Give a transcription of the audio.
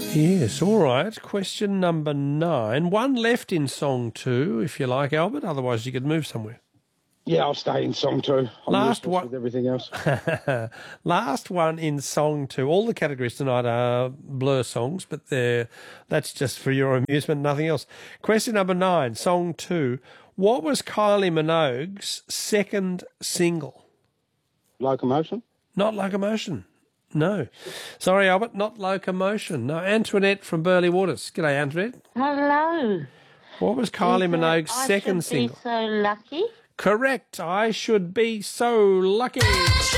Yes, all right. Question number 9. One left in song 2, if you like, Albert. Otherwise, you could move somewhere. Yeah, I'll stay in song 2. I'm Last useless one with everything else. Last one in song 2. All the categories tonight are Blur songs, but that's just for your amusement, nothing else. Question number 9, song 2. What was Kylie Minogue's second single? Locomotion? Not Locomotion. No. Sorry, Albert, not Locomotion. No, Antoinette from Burley Waters. G'day, Antoinette. Hello. What was Kylie Minogue's second single? I should be so lucky. Correct. I should be so lucky.